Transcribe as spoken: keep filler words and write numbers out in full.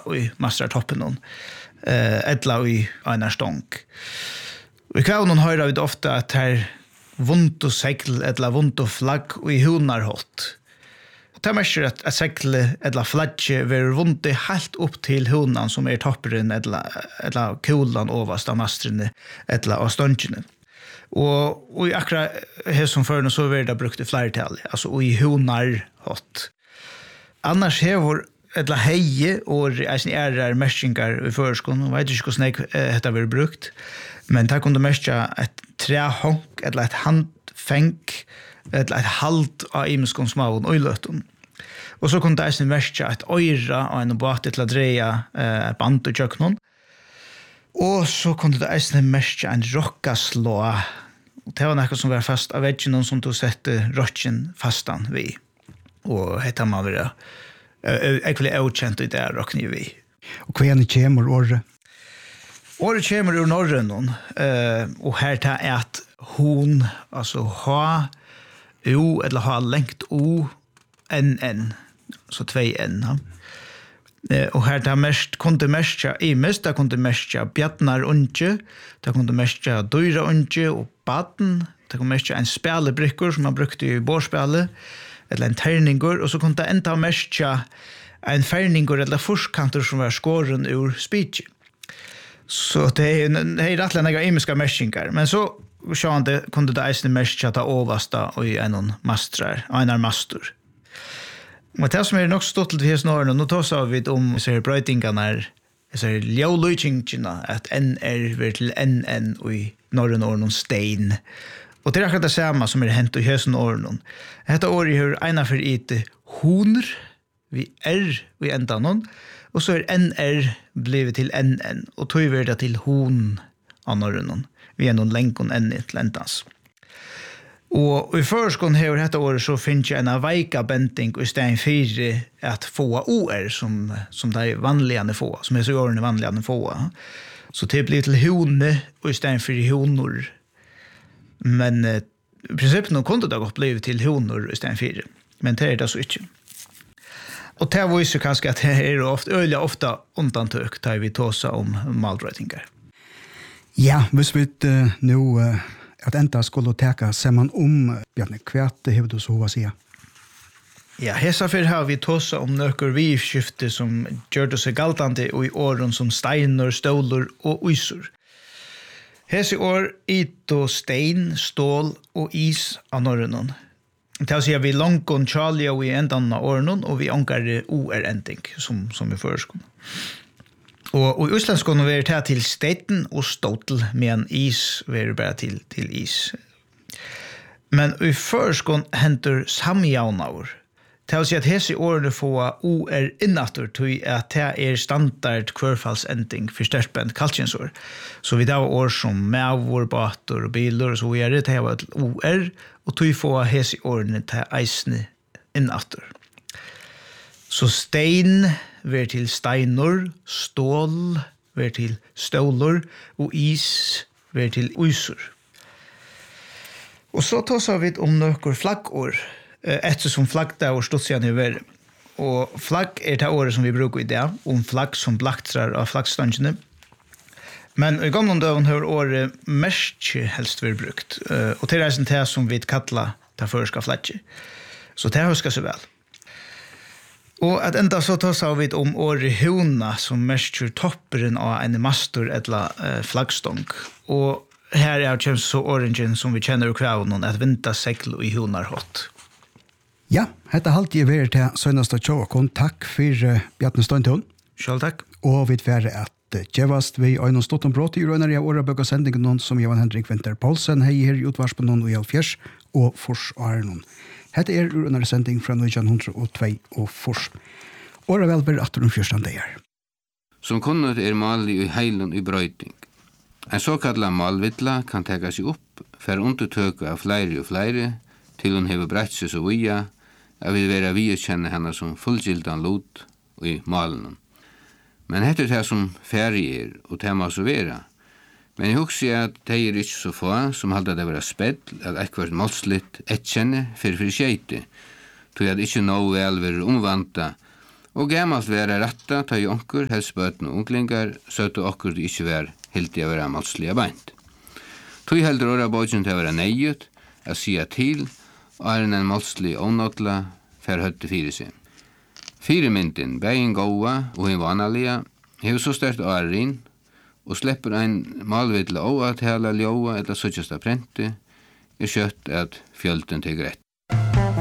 i mastertoppen eh ettla i Einar Stång. Vi kan nog höra vid ofta att här vunt och segl ettla vunt och flagg och i hunarhått. Och det märker att att segl ettla flagge ver vunt helt upp till hunan som är topperen ettla ettla kulan överst av mastren ettla av stången. Och och akra här som förr så var det brukt i flertal, alltså i hunarhått. Annars har ettla heje och alltså är där mäskingar i förskon och vet inte hur snäck detta var brukt. Men där kunde mäska ett trähonk eller ett handfänk eller ett halt av imskon smaun och lötton. Och så kunde jag mäska ett öra och en båt till att dreja eh, band och köknon. Och så kunde det även mäska en rockaslå. Det var något som var fast av väggen som tog sette rocken fastan vi. Och hette man vara jag vill outkänt i det rockni vi. Och kven kommer orre. Orre kommer ur norren eh och här tar är att hon alltså ha o eller ha längt o n n så två n. Eh och här tar mest kunde mestja i mesta kunde mestja bjarnar unge, där kunde mestja dyra unge och baden, där kunde mestja en spärlebrickor som man brukte i borspärle eller en terningur och så kunde ända mestja en färningur eller forskanter som var skåren ur speech. Så det är det är rätt några imiska mäskingar, men så sjön det kunde det även mestja ta översta och i en mastrar, en master. Och det som är nog stort till här snarare nu tar så vi om så brötingarna så är ljolujingina att n är vart till n n och i norrön och någon stein. Och det är akkurat det samma som är hänt i hösten åren. Detta år är hur ena för it honor vi är vi ända någon och så är nr blivit till nn och tog vi det till hon av norrön. Vi är någon länkon n till entans. Och i förskon här detta år så finns det en vajka benting och sten fyra att få or som som det är vanliga få som är så ordne vanliga få. Så det blir till hone och sten för honor. Men eh, i princip nu kunde det gått blivit till honor istället för. Men det är det så inte. Och det var ju så kanske att det är ofta, öliga ofta undantag där vi tåsa om malrättingar. Ja, hvis vi uh, nu uh, att ända skulle täcka ser man om Bjarne Kvärt det du så vad säga. Ja, hesa för har vi tåsa om nöker vi skifte som gör det sig galtande och i åren som steiner, stålar och isor. Hesi år ito stein, stål og is av norrønnen. Det er å si at vi langkon Charlie og i endan av årenen, og vi ankar o-er-ending, som, som vi foresker. Og, og i Østlandskon er det til steiten og ståtel, men is er det bare til, til is. Men i foresker henter samjavnaur. Det er å si at hese årene får o-er innatur, til at det er standard kvarfallsending for størspent kalkjensår. Så vi da var år som mævor, bater og biler og så videre, det var til o-er, og tog få hese årene til eisne innatur. Så stein ver til steinor, stål ver til stålor, og is ver til isor. Og så tar vi om noen flaggår, eftersom flagg där och stodsian över. Och flagg är det året som vi brukar i det, om flagg som blaktrar av flaggstångarna. Men i gamla dagen har året mest helst vi brukt. Och det är en det som vi kallar det förska flagget. Så det huskar sig väl. Och att ända så tar vi om året hona som mest kör topperen av en master eller flaggstång. Och här är det så orangen som vi känner ur kväven att vinta segl i honarhått. Ja, dette halte jeg være til søndagsdag tjåkon. Takk for uh, Bjarne Støyntun. Selv takk. Og vi vil være at uh, gjevast vi øyne stått om brått i røyner av året sendingen noen som Johan Henrik Winter Poulsen hei her i utvarspen noen og Hjelfjers og Fors Arnon. Hette er røyner sending fra nitton oh two og Fors. Året vel blir atter om fyrstand det er. Som kunnet er malig i heilen i brøyting. En såkallet malvittla kan tega seg opp for undertøke av flere og flere til hun hever brett seg så via jeg vil være vi å kjenne henne som fullgildan lot i malen. Men hette det som ferie er, og det må så være. Men jeg husker at det er ikke så få som halda det være spedd, at ekkert målslitt etkjenne for for skjeite, tog at ikke nå vel være omvanta Og gammalt være retta, ta i onkur, helst bøten og unglingar, søtte okkur det ikke vær helt i å være malslige beint. Tog heldur åra bøtjen til å være neiut, a sia til, og er en malslig ånåtla, fer høtte fire sin. Fire myndin, begin gåa og en vanalia, hev så stert årin, og slepper ein malvidla å at hela ljóa eller suttjasta prenti, er kjøtt at fjölden til grett.